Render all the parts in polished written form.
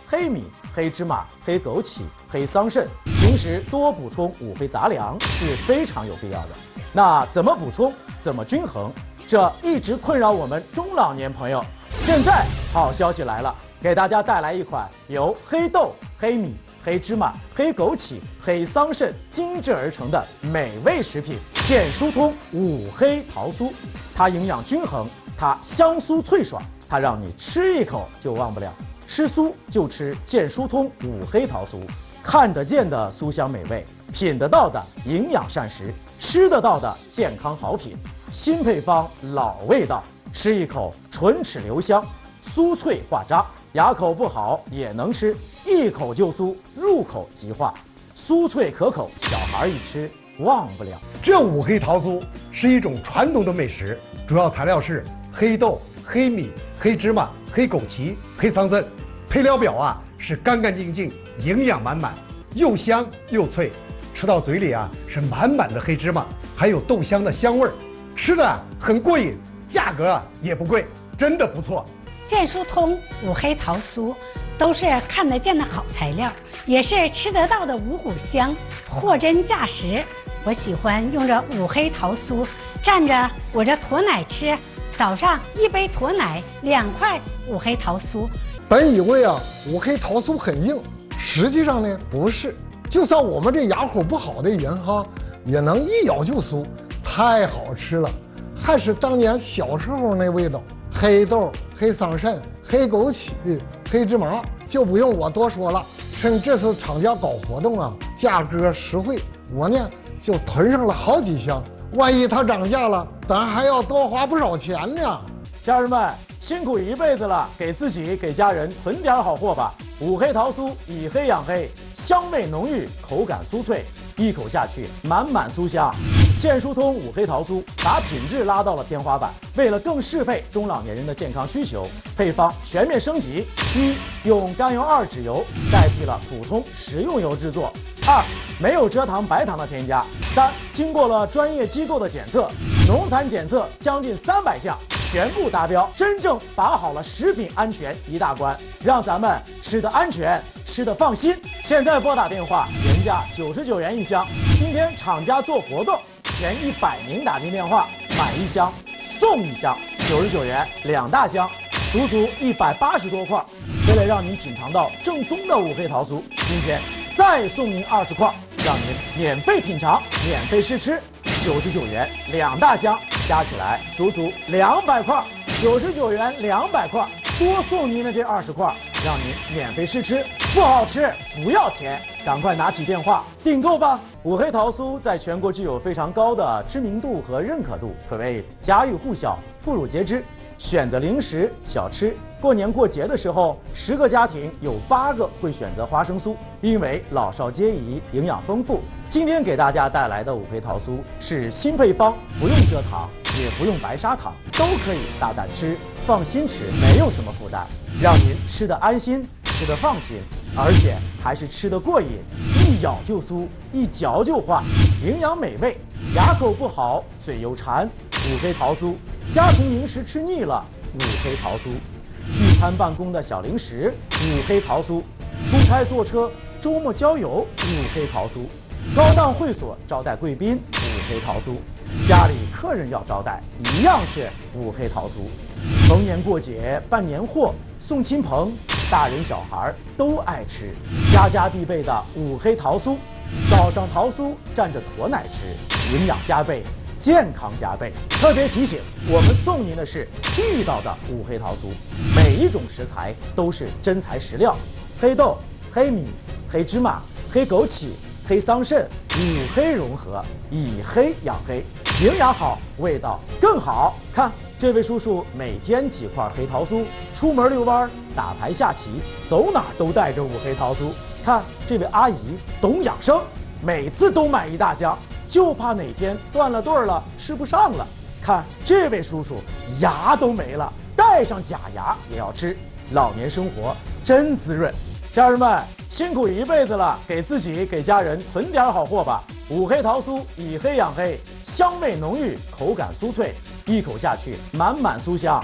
黑米、黑芝麻、黑枸杞、黑桑葚，平时多补充五黑杂粮是非常有必要的。那怎么补充？怎么均衡？这一直困扰我们中老年朋友。现在好消息来了，给大家带来一款由黑豆、黑米、黑芝麻、黑枸杞、黑桑葚精制而成的美味食品——健疏通五黑桃酥。它营养均衡，它香酥脆爽，它让你吃一口就忘不了。吃酥就吃健疏通五黑桃酥，看得见的酥香美味，品得到的营养膳食，吃得到的健康好品。新配方，老味道，吃一口唇齿留香，酥脆化渣，牙口不好也能吃，一口就酥，入口即化，酥脆可口，小孩一吃忘不了。 这五黑桃酥是一种传统的美食，主要材料是黑豆、黑米、黑芝麻、黑枸杞、黑桑葚，配料表是干干净净，营养满满，又香又脆，吃到嘴里是满满的黑芝麻，还有豆香的香味儿，吃的很过瘾，价格也不贵，真的不错。 健疏通五黑桃酥都是看得见的好材料，也是吃得到的五谷香，货真价实。我喜欢用这五黑桃酥蘸着我这驼奶吃，早上一杯驼奶，2块五黑桃酥。 本以为五黑桃酥很硬，实际上呢不是，就算我们这牙口不好的人也能一咬就酥，太好吃了，还是当年小时候那味道。黑豆、黑桑葚、黑枸杞、黑芝麻就不用我多说了。趁这次厂家搞活动价格实惠，我呢就囤上了好几箱。万一它涨价了，咱还要多花不少钱呢。 家人们辛苦一辈子了，给自己给家人囤点好货吧。五黑桃酥以黑养黑，香味浓郁，口感酥脆，一口下去满满酥香。健疏通五黑桃酥把品质拉到了天花板，为了更适配中老年人的健康需求，配方全面升级：一、用甘油2酯油代替了普通食用油制作；二、没有蔗糖、白糖的添加；三、经过了专业机构的检测，农残检测将近300项，全部达标，真正把好了食品安全一大关，让咱们吃得安全，吃得放心。现在拨打电话，原价99元一箱，今天厂家做活动，前100名打进电话买1箱送1箱，99元2大箱，足足180多块。为了让您品尝到正宗的五黑桃酥，今天再送您20块，让您免费品尝，免费试吃，99元2大箱，加起来足足200块，99元200块，多送您的这20块，让您免费试吃，不好吃不要钱，赶快拿起电话订购吧！五黑桃酥在全国具有非常高的知名度和认可度，可谓家喻户晓、妇孺皆知。选择零食小吃，过年过节的时候，10个家庭有8个会选择花生酥，因为老少皆宜，营养丰富。今天给大家带来的五黑桃酥是新配方，不用蔗糖，也不用白砂糖，都可以大胆吃，放心吃，没有什么负担，让您吃得安心，吃得放心，而且还是吃得过瘾，一咬就酥，一嚼就化，营养美味。牙口不好，嘴又馋，五黑桃酥。家庭零食吃腻了，五黑桃酥；聚餐办公的小零食，五黑桃酥；出差坐车、周末郊游，五黑桃酥；高档会所招待贵宾，五黑桃酥；家里客人要招待，一样是五黑桃酥。逢年过节办年货，送亲朋，大人小孩都爱吃，家家必备的五黑桃酥。早上桃酥蘸着驼奶吃，营养加倍，健康加倍。特别提醒，我们送您的是地道的五黑桃酥，每一种食材都是真材实料，黑豆、黑米、黑芝麻、黑枸杞、黑桑葚，五黑融合，以黑养黑，营养好，味道更好。看这位叔叔每天几块黑桃酥，出门遛弯、打牌下棋，走哪都带着五黑桃酥。看这位阿姨懂养生，每次都买1大箱，就怕哪天断了顿了吃不上了。看这位叔叔牙都没了，带上假牙也要吃，老年生活真滋润。家人们辛苦一辈子了，给自己给家人囤点好货吧。五黑桃酥以黑养黑，香味浓郁，口感酥脆，一口下去满满酥香。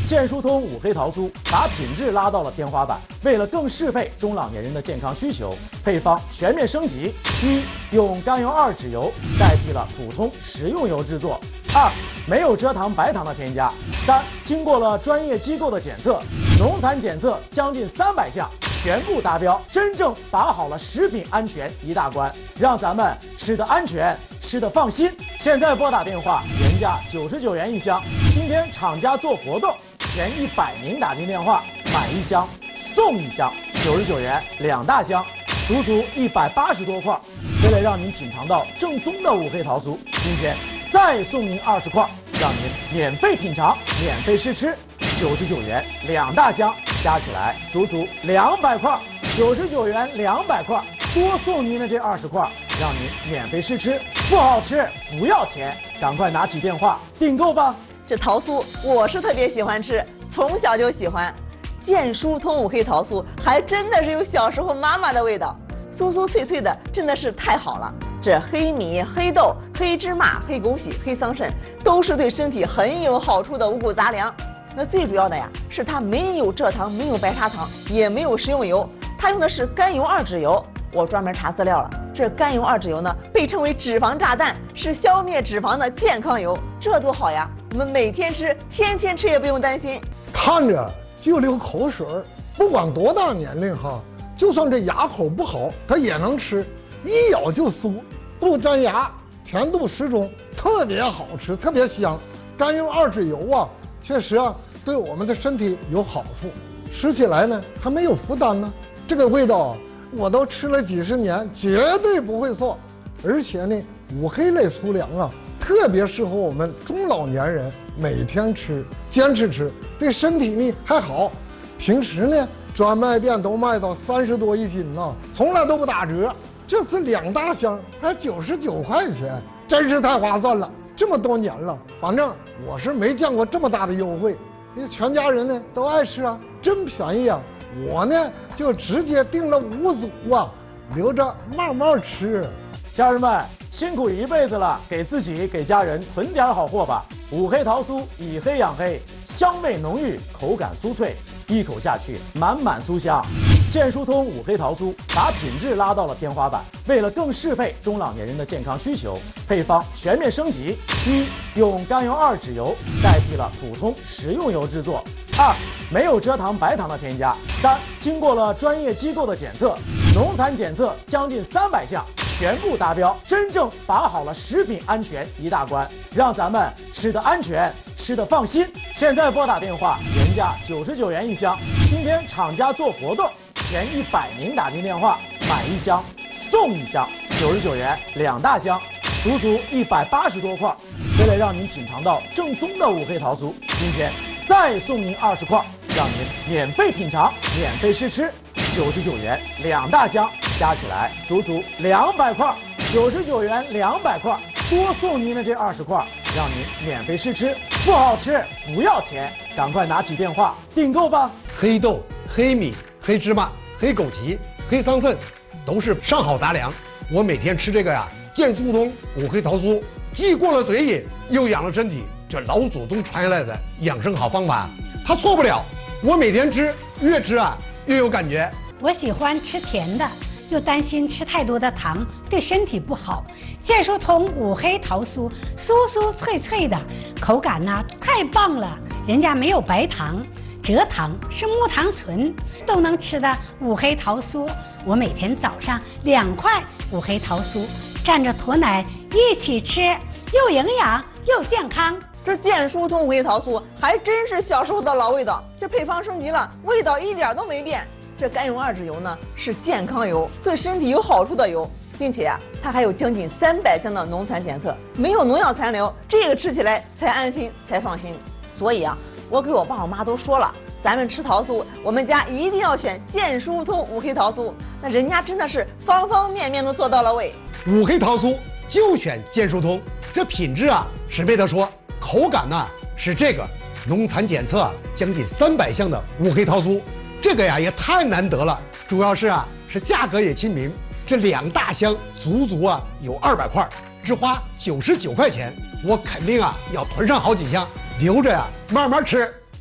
健舒通五黑桃酥把品质拉到了天花板。为了更适配中老年人的健康需求，配方全面升级：一、用甘油二酯油代替了普通食用油制作；二、没有蔗糖、白糖的添加；三、经过了专业机构的检测，农残检测将近300项全部达标，真正把好了食品安全一大关，让咱们吃得安全，吃得放心。现在拨打电话，原价99元一箱，今天厂家做活动，前100名打进电话买一箱送一箱，99元2大箱，足足180多块。为了让您品尝到正宗的五黑桃酥，今天再送您20块，让您免费品尝、免费试吃，99元2大箱，加起来足足200块，99元200块，多送您的这20块，让您免费试吃，不好吃不要钱，赶快拿起电话订购吧。 这桃酥我是特别喜欢吃，从小就喜欢。健舒通五黑桃酥还真的是有小时候妈妈的味道，酥酥脆脆的，真的是太好了。这黑米、黑豆、黑芝麻、黑枸杞、黑桑葚都是对身体很有好处的五谷杂粮。那最主要的呀，是它没有蔗糖，没有白砂糖，也没有食用油，它用的是甘油二酯油。我专门查资料了，这甘油二酯油呢，被称为脂肪炸弹，是消灭脂肪的健康油，这多好呀！我们每天吃，天天吃也不用担心。 看着就流口水儿，不管多大年龄哈，就算这牙口不好，他也能吃，一咬就酥，不粘牙，甜度适中，特别好吃，特别香。甘油二酯油啊，确实啊，对我们的身体有好处，吃起来呢还没有负担呢。这个味道啊，我都吃了几十年，绝对不会错。而且呢，五黑类粗粮啊，特别适合我们中老年人每天吃，坚持吃，对身体呢还好。平时呢，专卖店都卖到30多一斤呢，从来都不打折。这次2大箱才99块钱，真是太划算了。这么多年了，反正我是没见过这么大的优惠。你全家人呢都爱吃啊，真便宜啊！我呢就直接订了5组啊，留着慢慢吃。 家人们辛苦一辈子了，给自己给家人囤点好货吧。五黑桃酥以黑养黑，香味浓郁，口感酥脆，一口下去满满酥香。健舒通五黑桃酥把品质拉到了天花板。为了更适配中老年人的健康需求，配方全面升级：一、用甘油二酯油代替了普通食用油制作；二、没有蔗糖、白糖的添加；三、经过了专业机构的检测，农残检测将近300项全部达标，真正把好了食品安全一大关，让咱们吃得安全，吃得放心。现在拨打电话，原价99元一箱，今天厂家做活动，前100名打进电话买一箱送一箱，99元2大箱，足足180多块。为了让您品尝到正宗的五黑桃酥，今天再送您20块，让您免费品尝、免费试吃，99元2大箱，加起来足足200块，99元200块，多送您的这20块，让您免费试吃，不好吃不要钱，赶快拿起电话订购吧。 黑豆、黑米、黑芝麻、黑枸杞、黑桑葚，都是上好杂粮。我每天吃这个呀，健舒通五黑桃酥，既过了嘴瘾，又养了身体。这老祖宗传下来的养生好方法，它错不了。我每天吃，越吃啊越有感觉。 我喜欢吃甜的，又担心吃太多的糖对身体不好。健舒通五黑桃酥，酥酥脆脆的，口感呢太棒了。人家没有白糖、蔗糖，是木糖醇，都能吃的五黑桃酥。我每天早上2块五黑桃酥，蘸着驮奶一起吃，又营养又健康。 这健舒通五黑桃酥还真是小时候的老味道，这配方升级了，味道一点都没变。这甘油二酯油呢是健康油，对身体有好处的油，并且啊，它还有将近300项的农残检测，没有农药残留，这个吃起来才安心才放心。所以啊，我给我爸我妈都说了，咱们吃桃酥，我们家一定要选健舒通五黑桃酥。那人家真的是方方面面都做到了位。 五黑桃酥就选健舒通，这品质啊是没得说，口感呢是这个农残检测将近300项的五黑桃酥，这个呀也太难得了。主要是啊是价格也亲民，这2大箱足足啊有200块，只花99块钱，我肯定啊要囤上好几箱，留着呀慢慢吃。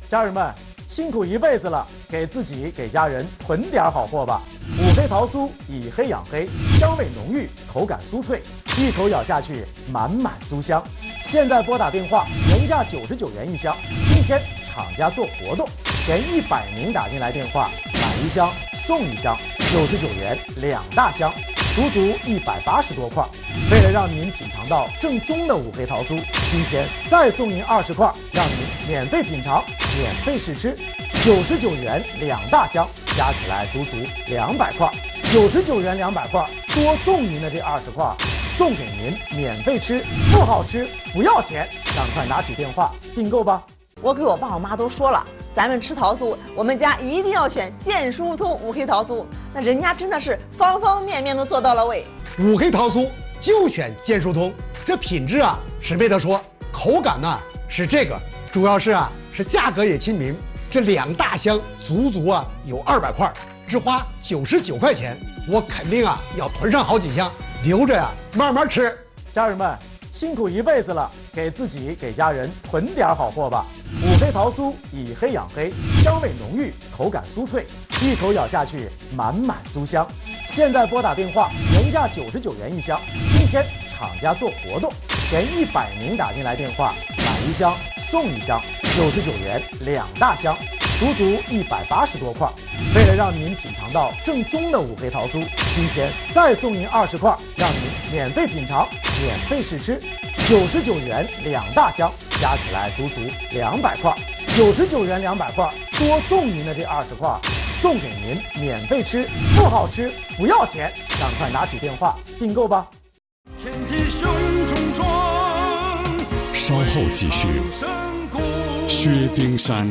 家人们，辛苦一辈子了，给自己给家人囤点好货吧。五黑桃酥以黑养黑，香味浓郁，口感酥脆，一口咬下去满满酥香。现在拨打电话，原价99元一箱，今天厂家做活动，前100名打进来电话，买1箱送1箱，99元2大箱，足足180多块。为了让您品尝到正宗的五黑桃酥，今天再送您20块，让您免费品尝，免费试吃。99元2大箱，加起来足足200块。99元200块，多送您的这20块，送给您免费吃，不好吃不要钱，赶快拿起电话订购吧。 我给我爸我妈都说了，咱们吃桃酥，我们家一定要选健疏通五黑桃酥。那人家真的是方方面面都做到了位。 五黑桃酥就选健疏通，这品质啊是没得说，口感呢是这个，主要是是价格也亲民，这2大箱足足有200块，只花99块钱，我肯定要囤上好几箱，留着慢慢吃。 家人们，辛苦一辈子了，给自己给家人囤点好货吧。五黑桃酥以黑养黑，香味浓郁，口感酥脆，一口咬下去满满酥香。现在拨打电话，原价99元一箱，今天厂家做活动，前100名打进来电话，买1箱送1箱，99元2大箱，足足180多块。为了让您品尝到正宗的五黑桃酥，今天再送您20块，让您免费品尝，免费试吃。99元2大箱，加起来足足200块。99元200块，多送您的这20块，送给您免费吃，不好吃不要钱，赶快拿起电话订购吧。 天地胸中壮， 稍后继续。薛丁山。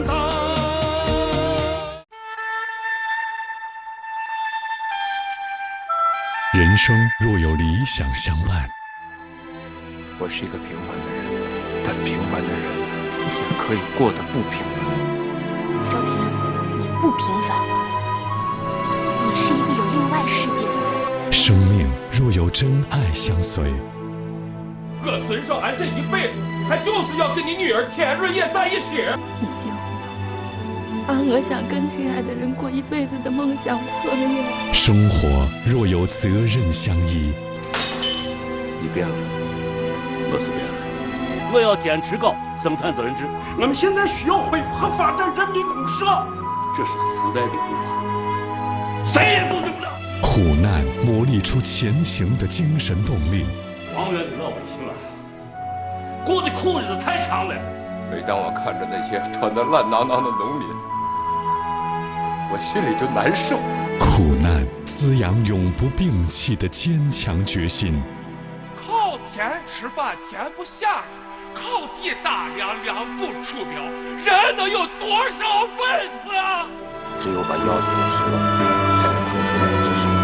人生若有理想相伴， 我是一个平凡的人，但平凡的人也可以过得不平凡。 少平，你不平凡，你是一个有另外世界的人。 生命若有真爱相随， 我孙少安这一辈子，他就是要跟你女儿田瑞叶在一起。 你结婚，把我想跟心爱的人过一辈子的梦想破灭。 生活若有责任相依， 你变了，我是变了。 我要坚持搞生产责任制。 我们现在需要恢复和发展人民公社， 这是时代的步伐，谁也阻止不了。 苦难磨砺出前行的精神动力。 王源的老百姓啊，过的苦日子太长了。 每当我看着那些穿得烂囊囊的农民，我心里就难受。 苦难滋养永不摒弃的坚强决心。 靠天吃饭天不下雨，靠地打粮粮不出苗，人能有多少本事啊？ 只有把药停止了，才能腾出来支撑。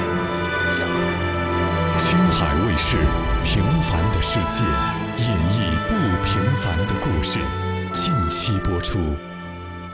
青海卫视《平凡的世界》演绎不平凡的故事，近期播出。